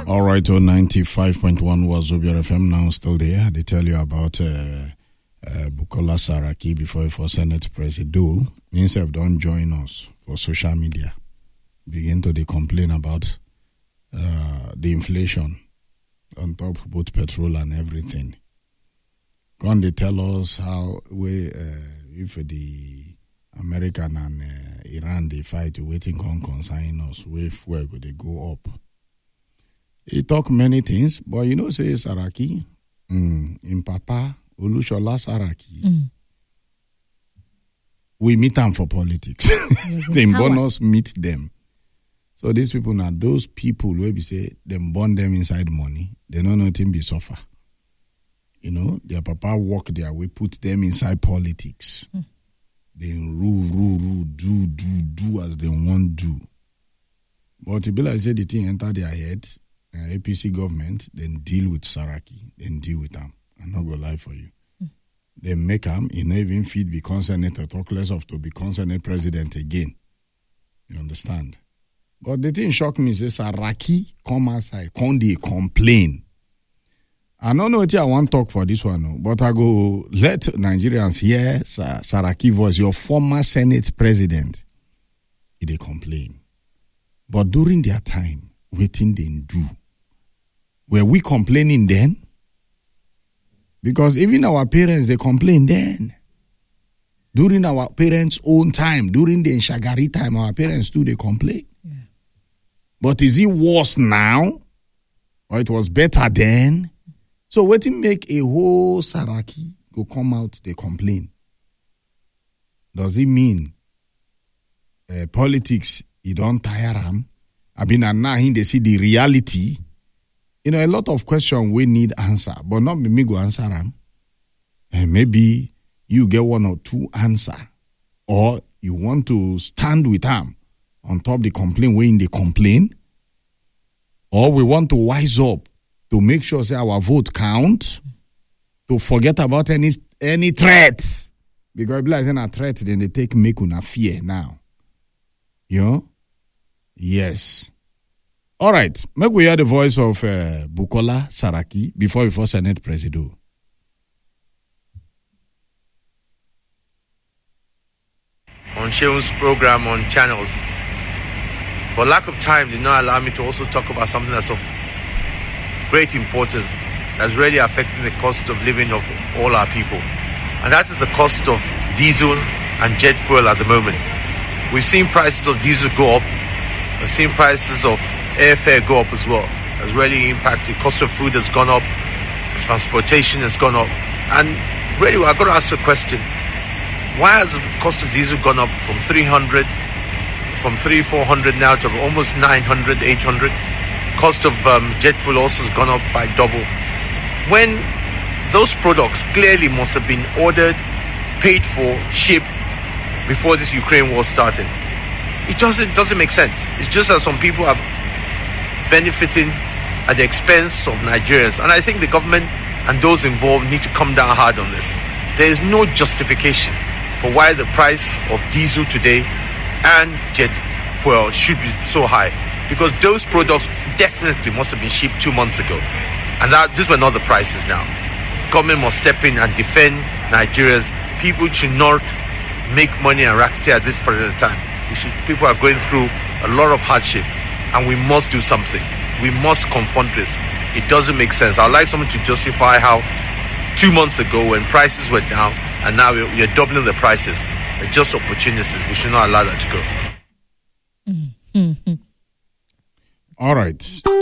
All right, 95.1 was Zobia FM, now still there. They tell you about Bukola Saraki before he was Senate President. Instead, don't join us for social media. Begin to complain about the inflation on top of both petrol and everything. Can they tell us how if the American and Iran they fight, waiting on consign us, where fuel they go up? He talk many things, but say Saraki, in Papa Olushola Saraki, we meet them for politics. They bonus meet them. So these people now, those people where we say them burn them inside money, they know nothing be suffer. Their papa walk their way, put them inside politics. They rule, do as they want do. But to be like say the thing enter their head, APC government, then deal with Saraki, then deal with them. I'm not gonna lie for you. They make him, even fit become senator, talk less of to become Senate president again. You understand? But the thing shocked me, say Saraki come outside, come they complain. I don't know what I want to talk for this one, but I go let Nigerians hear Saraki voice, your former Senate president. They complain. But during their time, waiting they do. Were we complaining then? Because even our parents, they complain then. During our parents' own time, during the Shagari time, our parents too, they complain. Yeah. But is it worse now? Or it was better then? So what to make a whole Saraki go come out, they complain? Does it mean politics, you don't tire them? I mean, and now they see the reality. A lot of questions we need answer, but not me go answer them. And maybe you get one or two answer, or you want to stand with them on top of the complaint, when they complain, or we want to wise up to make sure say our vote count, to forget about any threat. Because if like a threat, then they take make una fear now. Yes. All right. Make we hear the voice of Bukola Saraki before he was Senate President. On Sheun's program on channels. For lack of time, did not allow me to also talk about something that's of great importance, that's really affecting the cost of living of all our people. And that is the cost of diesel and jet fuel at the moment. We've seen prices of diesel go up. We've seen prices of airfare go up as well. Has really impacted. Cost of food has gone up. Transportation has gone up. And really, I've got to ask the question, why has the cost of diesel gone up from 300, from 400 now to almost 900, 800? Cost of jet fuel also has gone up by double. When those products clearly must have been ordered, paid for, shipped before this Ukraine war started. It doesn't make sense. It's just that some people are benefiting at the expense of Nigerians. And I think the government and those involved need to come down hard on this. There is no justification for why the price of diesel today and jet fuel should be so high. Because those products definitely must have been shipped 2 months ago. And these were not the prices now. Government must step in and defend Nigerians. People should not make money and racketeer at this period of time. People are going through a lot of hardship, and we must do something. We must confront this. It doesn't make sense. I'd like someone to justify how 2 months ago when prices were down and now we're doubling the prices. They're just opportunities. We should not allow that to go. All right.